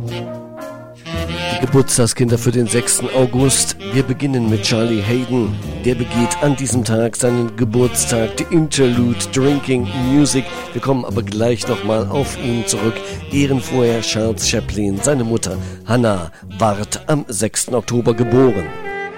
Die Geburtstagskinder für den 6. August. Wir beginnen mit Charlie Haydn. Der begeht an diesem Tag seinen Geburtstag, die Interlude Drinking Music. Wir kommen aber gleich nochmal auf ihn zurück. Ehren vorher Charles Chaplin. Seine Mutter Hannah ward am 6. Oktober geboren.